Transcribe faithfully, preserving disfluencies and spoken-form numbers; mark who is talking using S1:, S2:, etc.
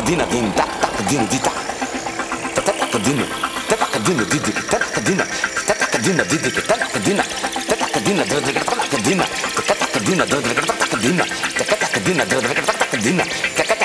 S1: Tacadina, din, tac, tacadina, di, tac. Tacadina, tacadina, di, di, tacadina, tacadina, di, di, tacadina, tacadina, tacadina, tacadina, tacadina, tacadina, tacadina, tacadina, tacadina, tacadina,